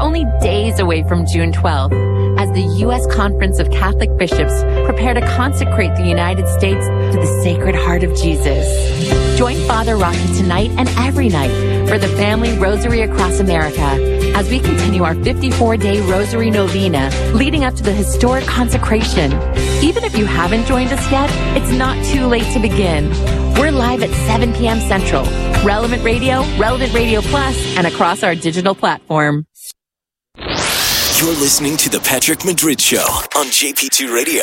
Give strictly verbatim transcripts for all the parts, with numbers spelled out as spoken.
only days away from June twelfth, as the U S Conference of Catholic Bishops prepare to consecrate the United States to the Sacred Heart of Jesus. Join Father Rocky tonight and every night for the Family Rosary Across America as we continue our fifty-four day Rosary Novena leading up to the historic consecration. Even if you haven't joined us yet, it's not too late to begin. We're live at seven p.m. Central, Relevant Radio, Relevant Radio Plus, and across our digital platform. You're listening to The Patrick Madrid Show on J P two Radio.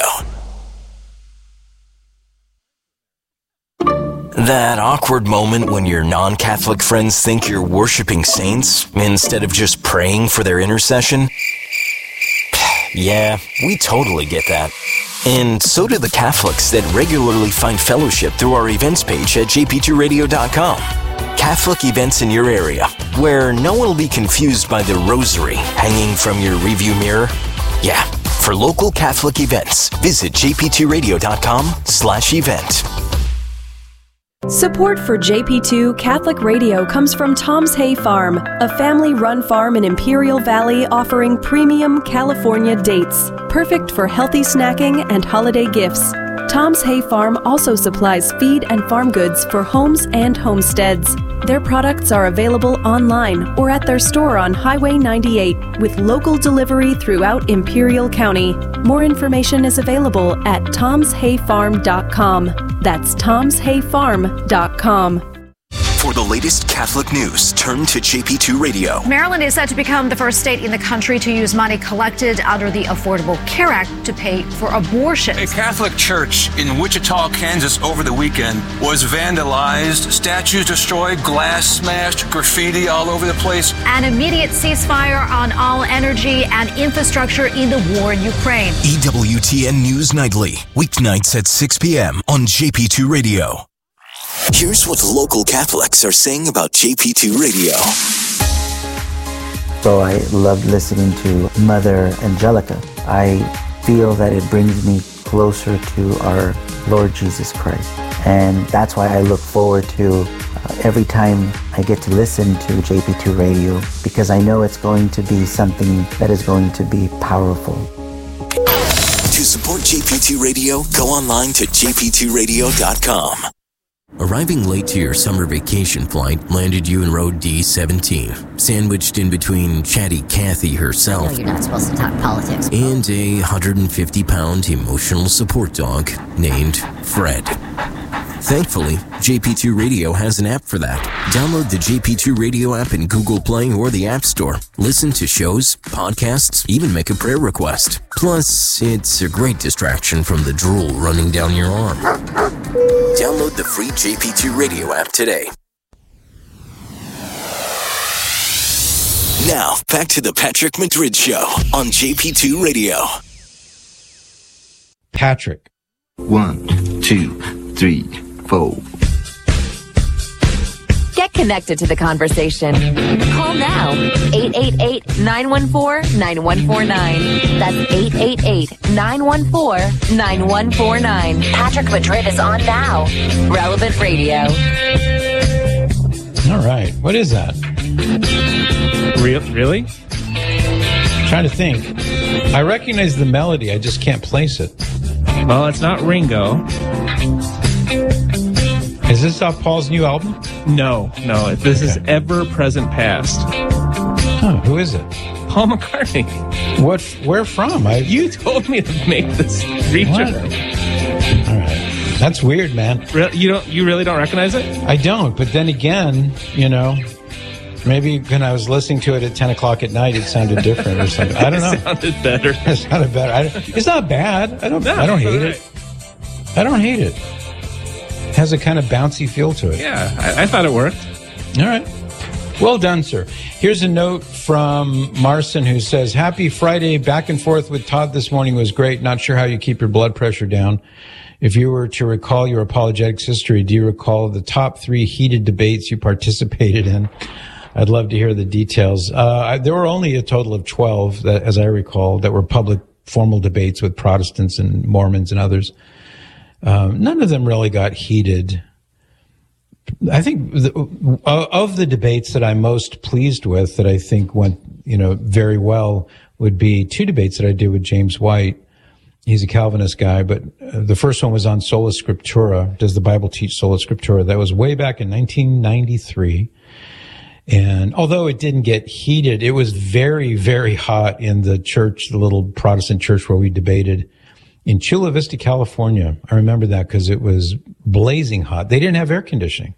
That awkward moment when your non-Catholic friends think you're worshiping saints instead of just praying for their intercession? Yeah, we totally get that. And so do the Catholics that regularly find fellowship through our events page at j p two radio dot com. Catholic events in your area, where no one will be confused by the rosary hanging from your rearview mirror. Yeah, for local Catholic events, visit j p two radio dot com slash event. Support for J P two Catholic Radio comes from Tom's Hay Farm, a family-run farm in Imperial Valley offering premium California dates, perfect for healthy snacking and holiday gifts. Tom's Hay Farm also supplies feed and farm goods for homes and homesteads. Their products are available online or at their store on Highway ninety-eight with local delivery throughout Imperial County. More information is available at toms hay farm dot com. That's toms hay farm dot com. For the latest Catholic news, turn to J P two Radio. Maryland is set to become the first state in the country to use money collected under the Affordable Care Act to pay for abortions. A Catholic church in Wichita, Kansas over the weekend was vandalized, statues destroyed, glass smashed, graffiti all over the place. An immediate ceasefire on all energy and infrastructure in the war in Ukraine. E W T N News Nightly, weeknights at six p.m. on J P two Radio. Here's what local Catholics are saying about J P two Radio. So I loved listening to Mother Angelica. I feel that it brings me closer to our Lord Jesus Christ. And that's why I look forward to uh, every time I get to listen to J P two Radio, because I know it's going to be something that is going to be powerful. To support J P two Radio, go online to j p two radio dot com. Arriving late to your summer vacation flight landed you in row D seventeen, sandwiched in between chatty Kathy herself. No, you're not supposed to talk politics. And a one hundred fifty pound emotional support dog named Fred. Thankfully, J P two Radio has an app for that. Download the J P two Radio app in Google Play or the App Store. Listen to shows, podcasts, even make a prayer request. Plus, it's a great distraction from the drool running down your arm. Download the free J P two Radio app today. Now, back to the Patrick Madrid Show on J P two Radio. Patrick. One, two, three, four. Get connected to the conversation. Call now, eight eight eight, nine one four, nine one four nine. That's eight eight eight, nine one four, nine one four nine. Patrick Madrid is on now. Relevant Radio. All right. What is that? Real, really? I'm trying to think. I recognize the melody. I just can't place it. Well, it's not Ringo. Is this off Paul's new album? No, no. This okay. is Ever Present Past. Oh, who is it? Paul McCartney. What? Where from? I, you told me to make this feature. All right. That's weird, man. Re- you don't? You really don't recognize it? I don't. But then again, you know, maybe when I was listening to it at ten o'clock at night, it sounded different or something. I don't know. It sounded better. It sounded better. I, it's not bad. I don't. No, I don't hate right. it. I don't hate it. It has a kind of bouncy feel to it. Yeah, I, I thought it worked. All right. Well done, sir. Here's a note from Marcin who says, happy Friday. Back and forth with Todd this morning was great. Not sure how you keep your blood pressure down. If you were to recall your apologetics history, do you recall the top three heated debates you participated in? I'd love to hear the details. Uh, there were only a total of twelve, that, as I recall, that were public formal debates with Protestants and Mormons and others. Um, none of them really got heated. I think the, of the debates that I'm most pleased with, that I think went you know, very well would be two debates that I did with James White. He's a Calvinist guy, but uh, the first one was on Sola Scriptura. Does the Bible teach Sola Scriptura? That was way back in nineteen ninety-three. And although it didn't get heated, it was very, very hot in the church, the little Protestant church where we debated in Chula Vista, California. I remember that because it was blazing hot. They didn't have air conditioning.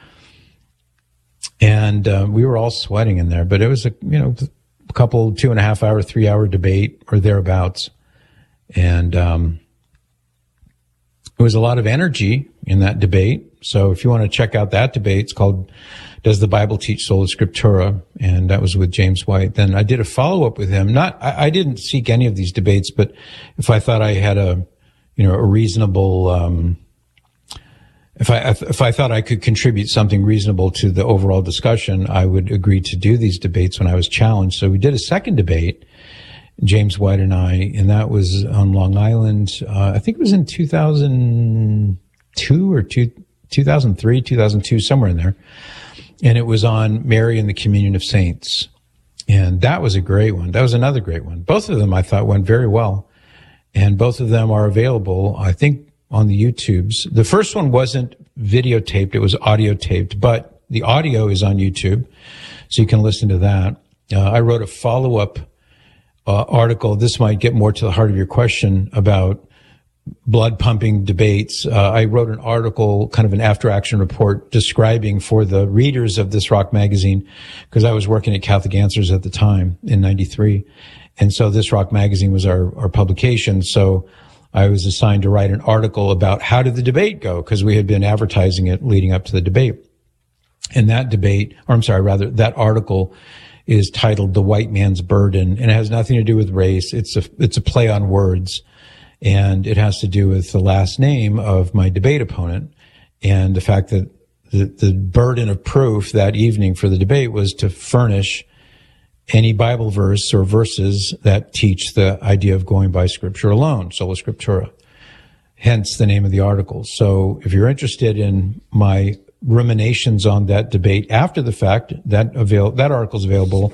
And uh, we were all sweating in there, but it was a, you know, a couple, two and a half hour, three hour debate or thereabouts. And um, there was a lot of energy in that debate. So if you want to check out that debate, it's called Does the Bible Teach Sola Scriptura? And that was with James White. Then I did a follow-up with him. Not, I, I didn't seek any of these debates, but if I thought I had a, you know, a reasonable, um, if I, if I thought I could contribute something reasonable to the overall discussion, I would agree to do these debates when I was challenged. So we did a second debate, James White and I, and that was on Long Island. Uh, I think it was in two thousand two or two, two thousand three, two thousand two, somewhere in there. And it was on Mary and the Communion of Saints. And that was a great one. That was another great one. Both of them I thought went very well. And both of them are available, I think, on the YouTubes. The first one wasn't videotaped. It was audio taped, but the audio is on YouTube. So you can listen to that. Uh, I wrote a follow-up uh, article. This might get more to the heart of your question about blood pumping debates. Uh, I wrote an article, kind of an after action report describing for the readers of This Rock magazine, because I was working at Catholic Answers at the time in ninety-three. And so This Rock magazine was our, our publication. So I was assigned to write an article about how did the debate go, because we had been advertising it leading up to the debate. And that debate, or I'm sorry, rather, that article is titled The White Man's Burden, and it has nothing to do with race. It's a, it's a play on words. And it has to do with the last name of my debate opponent and the fact that the, the burden of proof that evening for the debate was to furnish any Bible verse or verses that teach the idea of going by Scripture alone, Sola Scriptura, hence the name of the article. So if you're interested in my ruminations on that debate after the fact, that avail- that article is available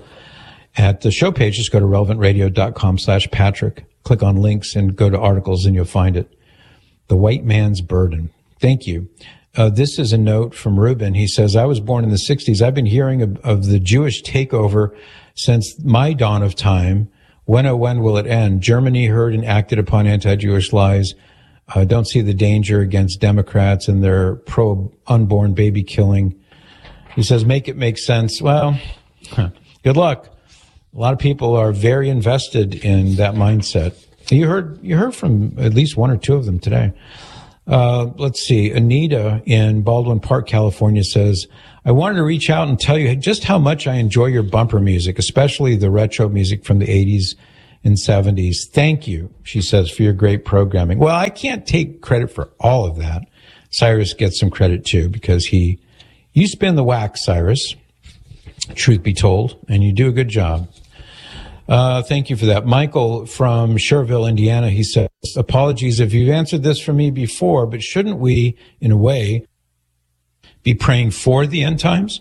at the show page. Just go to relevant radio dot com slash Patrick. Click on links and go to articles and you'll find it. The White Man's Burden. Thank you. Uh, this is a note from Ruben. He says, I was born in the sixties. I've been hearing of, of the Jewish takeover since my dawn of time. When, oh, when will it end? Germany heard and acted upon anti-Jewish lies. Uh, don't see the danger against Democrats and their pro-unborn baby killing. He says, make it make sense. Well, huh, good luck. A lot of people are very invested in that mindset. You heard, you heard from at least one or two of them today. Uh, let's see. Anita in Baldwin Park, California says, I wanted to reach out and tell you just how much I enjoy your bumper music, especially the retro music from the eighties and seventies. Thank you, she says, for your great programming. Well, I can't take credit for all of that. Cyrus gets some credit too, because he, you spin the wax, Cyrus, truth be told, and you do a good job. Uh, thank you for that. Michael from Schererville, Indiana, he says, apologies if you've answered this for me before, but shouldn't we, in a way, be praying for the end times?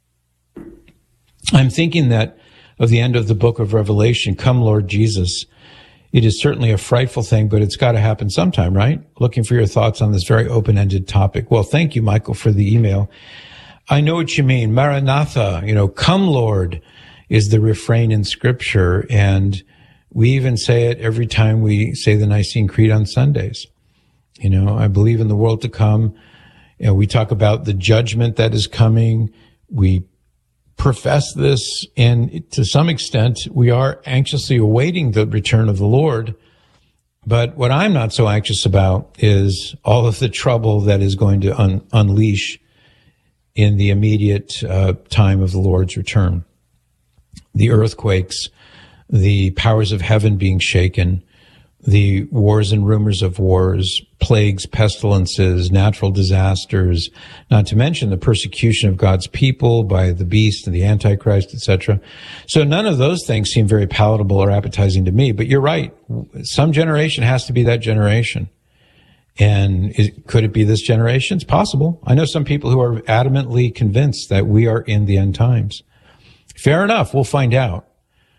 I'm thinking that of the end of the book of Revelation, come Lord Jesus. It is certainly a frightful thing, but it's got to happen sometime, right? Looking for your thoughts on this very open-ended topic. Well, thank you, Michael, for the email. I know what you mean. Maranatha, you know, come Lord, is the refrain in Scripture, and we even say it every time we say the Nicene Creed on Sundays. You know, I believe in the world to come. You know, we talk about the judgment that is coming. We profess this, and to some extent, we are anxiously awaiting the return of the Lord. But what I'm not so anxious about is all of the trouble that is going to un- unleash in the immediate uh, time of the Lord's return. The earthquakes, the powers of heaven being shaken, the wars and rumors of wars, plagues, pestilences, natural disasters, not to mention the persecution of God's people by the beast and the Antichrist, et cetera. So none of those things seem very palatable or appetizing to me. But you're right. Some generation has to be that generation. And is, could it be this generation? It's possible. I know some people who are adamantly convinced that we are in the end times. Fair enough. We'll find out.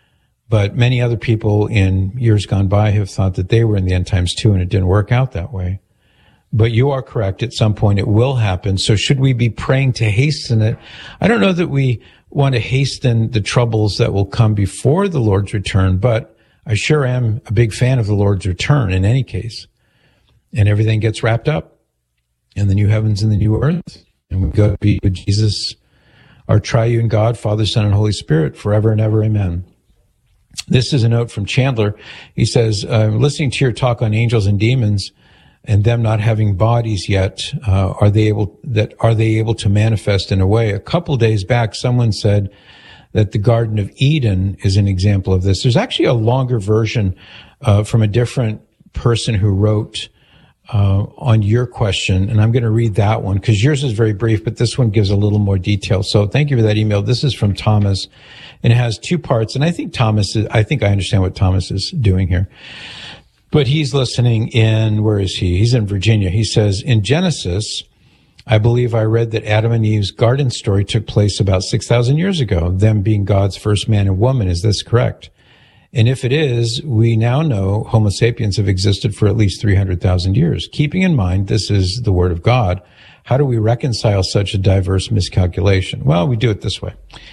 But many other people in years gone by have thought that they were in the end times too, and it didn't work out that way. But you are correct. At some point it will happen. So should we be praying to hasten it? I don't know that we want to hasten the troubles that will come before the Lord's return, but I sure am a big fan of the Lord's return in any case. And everything gets wrapped up in the new heavens and the new earth. And we go to be with Jesus, our triune God, Father, Son, and Holy Spirit, forever and ever. Amen. This is a note from Chandler. He says, I'm listening to your talk on angels and demons and them not having bodies yet. Uh, are they able, that, are they able to manifest in a way? A couple days back, someone said that the Garden of Eden is an example of this. There's actually a longer version, uh, from a different person who wrote, uh, on your question. And I'm going to read that one because yours is very brief, but this one gives a little more detail. So thank you for that email. This is from Thomas. And it has two parts. And I think Thomas is, I think I understand what Thomas is doing here. But he's listening in, where is he? He's in Virginia. He says, in Genesis, I believe I read that Adam and Eve's garden story took place about six thousand years ago, them being God's first man and woman. Is this correct? And if it is, we now know Homo sapiens have existed for at least three hundred thousand years. Keeping in mind this is the Word of God, how do we reconcile such a diverse miscalculation? Well, we do it this way.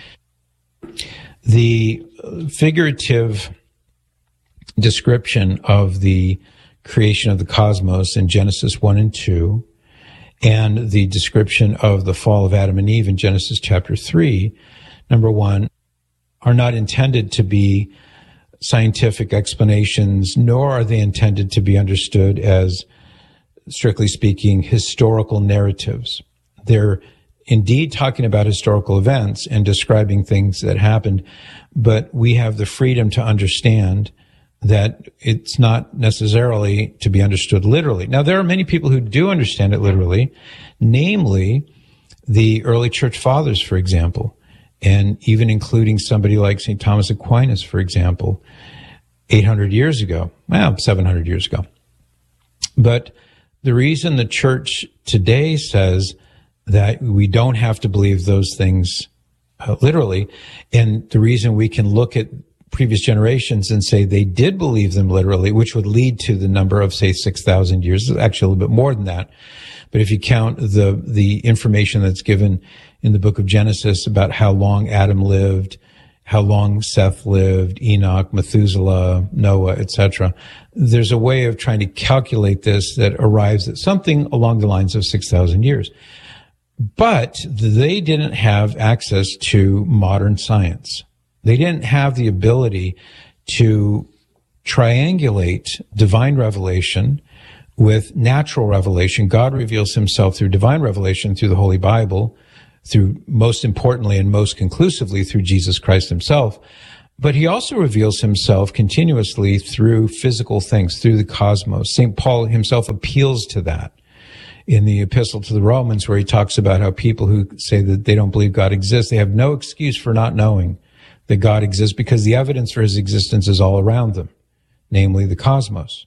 The figurative description of the creation of the cosmos in Genesis one and two, and the description of the fall of Adam and Eve in Genesis chapter three, number one, are not intended to be scientific explanations, nor are they intended to be understood as, strictly speaking, historical narratives. They're indeed talking about historical events and describing things that happened, but we have the freedom to understand that it's not necessarily to be understood literally. Now, there are many people who do understand it literally, namely the early church fathers, for example, and even including somebody like Saint Thomas Aquinas, for example, eight hundred years ago, well, seven hundred years ago. But the reason the church today says that we don't have to believe those things uh, literally, and the reason we can look at previous generations and say they did believe them literally, which would lead to the number of, say, six thousand years, actually a little bit more than that. But if you count the the information that's given in the book of Genesis about how long Adam lived, how long Seth lived, Enoch, Methuselah, Noah, et cetera, there's a way of trying to calculate this that arrives at something along the lines of six thousand years. But they didn't have access to modern science. They didn't have the ability to triangulate divine revelation with natural revelation. God reveals himself through divine revelation, through the Holy Bible, through, most importantly and most conclusively, through Jesus Christ himself. But he also reveals himself continuously through physical things, through the cosmos. Saint Paul himself appeals to that in the epistle to the Romans, where he talks about how people who say that they don't believe God exists, they have no excuse for not knowing that God exists because the evidence for his existence is all around them, namely the cosmos.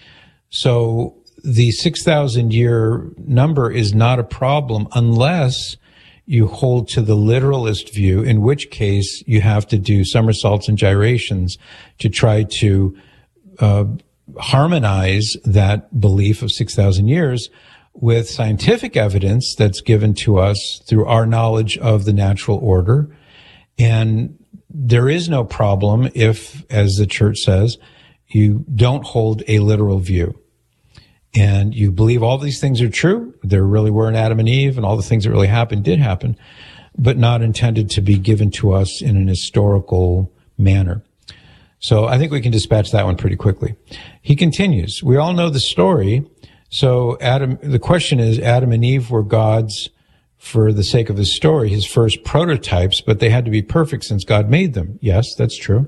So the six thousand year number is not a problem unless you hold to the literalist view, in which case you have to do somersaults and gyrations to try to uh, harmonize that belief of six thousand years with scientific evidence that's given to us through our knowledge of the natural order. And there is no problem if, as the church says, you don't hold a literal view. And you believe all these things are true. There really were an Adam and Eve, and all the things that really happened did happen, but not intended to be given to us in an historical manner. So I think we can dispatch that one pretty quickly. He continues, we all know the story. So Adam, the question is, Adam and Eve were God's, for the sake of the story, his first prototypes, but they had to be perfect since God made them. Yes, that's true.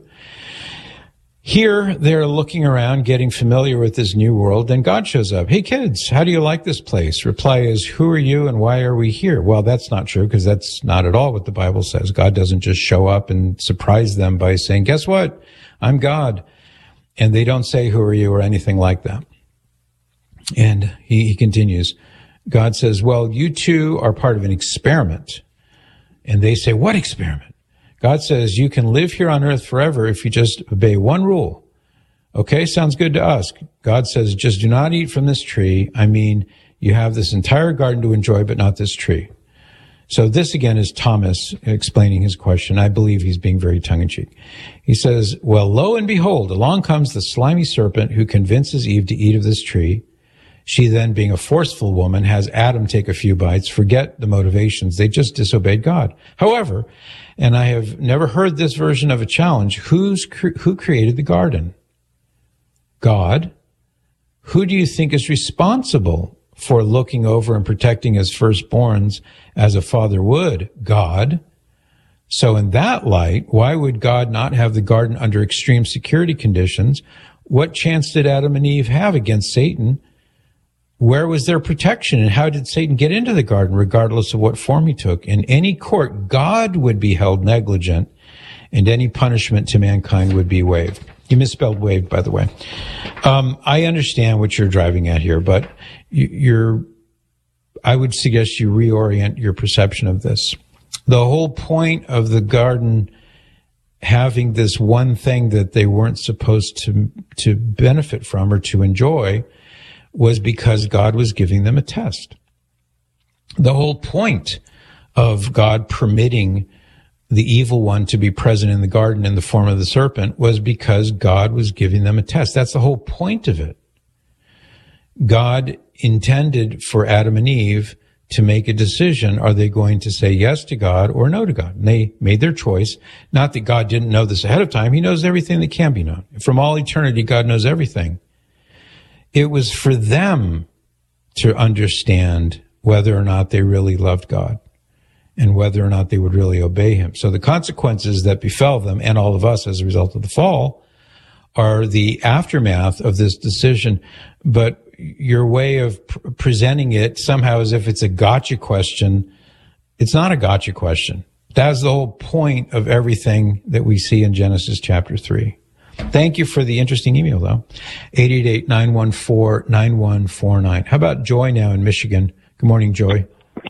Here, they're looking around, getting familiar with this new world, then God shows up. Hey, kids, how do you like this place? Reply is, who are you and why are we here? Well, that's not true, because that's not at all what the Bible says. God doesn't just show up and surprise them by saying, guess what? I'm God. And they don't say, who are you, or anything like that. And he, he continues, God says, well, you two are part of an experiment. And they say, what experiment? God says you can live here on earth forever if you just obey one rule. Okay, sounds good to us. God says just do not eat from this tree. I mean, you have this entire garden to enjoy, but not this tree. So this again is Thomas explaining his question. I believe he's being very tongue-in-cheek. He says, well, lo and behold, along comes the slimy serpent who convinces Eve to eat of this tree. She then, being a forceful woman, has Adam take a few bites, forget the motivations. They just disobeyed God. However, and I have never heard this version of a challenge, who's who created the garden? God. Who do you think is responsible for looking over and protecting his firstborns as a father would? God. So in that light, why would God not have the garden under extreme security conditions? What chance did Adam and Eve have against Satan? Where was their protection, and how did Satan get into the garden, regardless of what form he took? In any court, God would be held negligent, and any punishment to mankind would be waived. You misspelled waived, by the way. Um, I understand what you're driving at here, but you're, I would suggest you reorient your perception of this. The whole point of the garden having this one thing that they weren't supposed to, to benefit from or to enjoy was because God was giving them a test. The whole point of God permitting the evil one to be present in the garden in the form of the serpent was because God was giving them a test. That's the whole point of it. God intended for Adam and Eve to make a decision. Are they going to say yes to God or no to God? And they made their choice. Not that God didn't know this ahead of time. He knows everything that can be known. From all eternity, God knows everything. It was for them to understand whether or not they really loved God and whether or not they would really obey him. So the consequences that befell them and all of us as a result of the fall are the aftermath of this decision. But your way of pr- presenting it somehow as if it's a gotcha question, it's not a gotcha question. That's the whole point of everything that we see in Genesis chapter three. Thank you for the interesting email, though. eight eight eight, nine one four, nine one four nine. How about Joy now in Michigan? Good morning, Joy.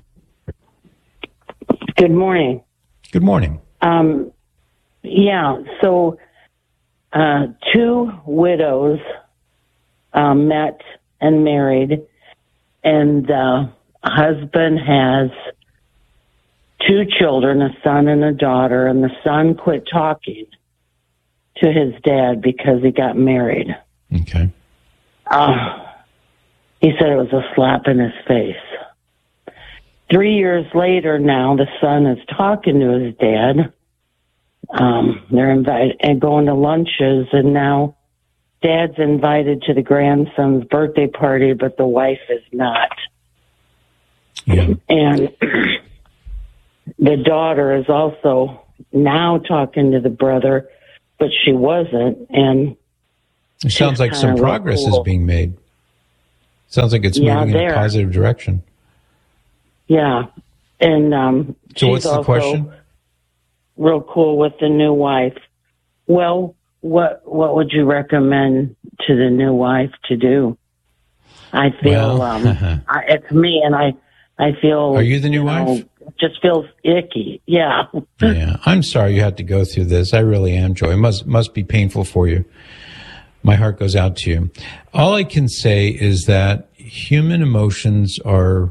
Good morning. Good morning. Um, yeah, so uh, two widows uh, met and married, and the husband has two children, a son and a daughter, and the son quit talking to his dad because he got married. Okay. Uh, he said it was a slap in his face. Three years later now, the son is talking to his dad. Um, they're invited and going to lunches, and now dad's invited to the grandson's birthday party, but the wife is not. Yeah. And the daughter is also now talking to the brother, but she wasn't. And it sounds like some progress cool. is being made. Sounds like it's yeah, moving there. in a positive direction. Yeah. And um, so what's she's the also question? Real cool with the new wife. Well, what what would you recommend to the new wife to do? I feel well, um, I, it's me, and I I feel. Are you the new you wife? know, it just feels icky. Yeah. Yeah. I'm sorry you had to go through this. I really am, Joy. It must must be painful for you. My heart goes out to you. All I can say is that human emotions are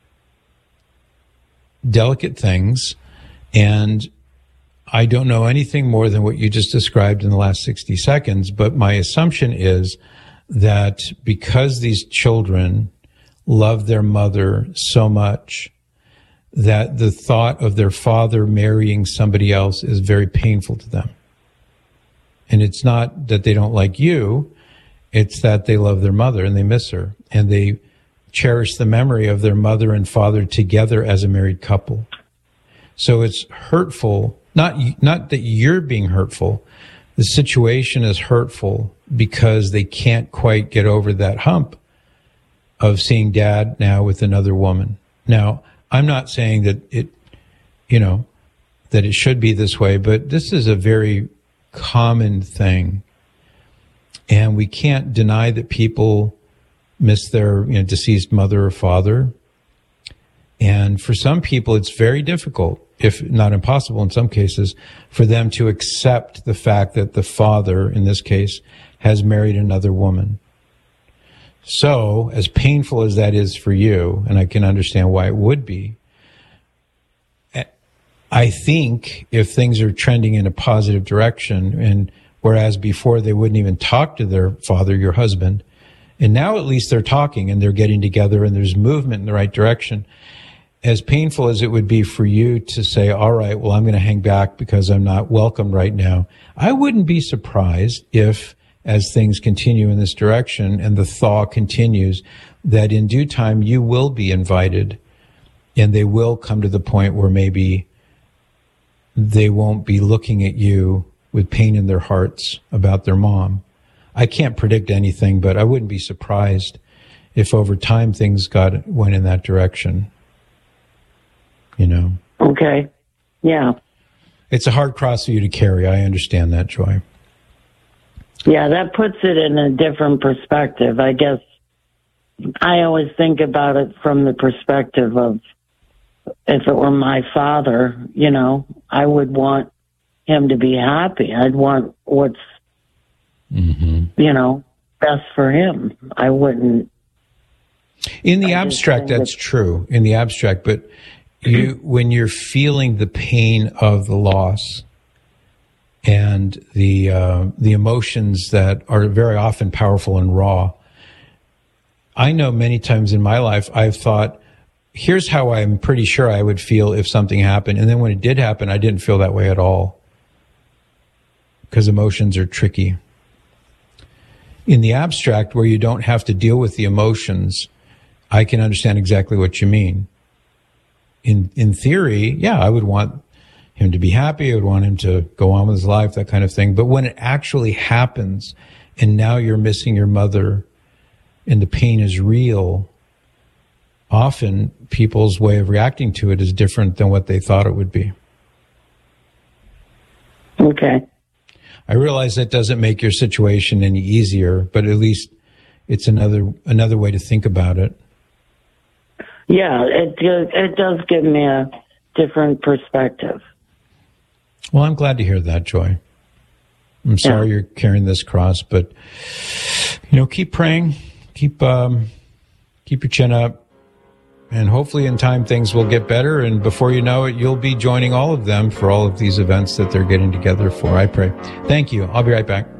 delicate things, and I don't know anything more than what you just described in the last sixty seconds, but my assumption is that because these children love their mother so much, that the thought of their father marrying somebody else is very painful to them. And it's not that they don't like you, it's that they love their mother and they miss her, and they cherish the memory of their mother and father together as a married couple. So it's hurtful. Not not that you're being hurtful. The situation is hurtful because they can't quite get over that hump of seeing dad now with another woman. Now, I'm not saying that it, you know, that it should be this way, but this is a very common thing. And we can't deny that people miss their, you know, deceased mother or father. And for some people, it's very difficult, if not impossible in some cases, for them to accept the fact that the father, in this case, has married another woman. So, as painful as that is for you, and I can understand why it would be, I think if things are trending in a positive direction, and whereas before they wouldn't even talk to their father, your husband, and now at least they're talking and they're getting together and there's movement in the right direction, as painful as it would be for you to say, all right, well, I'm going to hang back because I'm not welcome right now, I wouldn't be surprised if, as things continue in this direction and the thaw continues, that in due time you will be invited and they will come to the point where maybe they won't be looking at you with pain in their hearts about their mom. I can't predict anything, but I wouldn't be surprised if over time things got went in that direction. You know? Okay. Yeah. It's a hard cross for you to carry. I understand that, Joy. Yeah, that puts it in a different perspective. I guess I always think about it from the perspective of, if it were my father, you know, I would want him to be happy. I'd want what's, mm-hmm. you know, best for him. I wouldn't. In the I abstract, that's that, true. In the abstract, but you, when you're feeling the pain of the loss and the uh, the emotions that are very often powerful and raw, I know many times in my life I've thought, here's how I'm pretty sure I would feel if something happened. And then when it did happen, I didn't feel that way at all. Because emotions are tricky. In the abstract, where you don't have to deal with the emotions, I can understand exactly what you mean. In in theory, yeah, I would want him to be happy. I would want him to go on with his life, that kind of thing. But when it actually happens, and now you're missing your mother, and the pain is real, often people's way of reacting to it is different than what they thought it would be. Okay. I realize that doesn't make your situation any easier, but at least it's another another way to think about it. Yeah, it does, it does give me a different perspective. Well, I'm glad to hear that, Joy. I'm sorry yeah. you're carrying this cross, but, you know, keep praying, keep um, keep your chin up. And hopefully in time things will get better, and before you know it, you'll be joining all of them for all of these events that they're getting together for. I pray. Thank you. I'll be right back.